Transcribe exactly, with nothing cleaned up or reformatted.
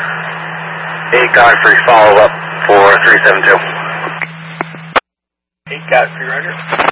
eight Godfrey, follow up for three seven two. eight Godfrey, roger.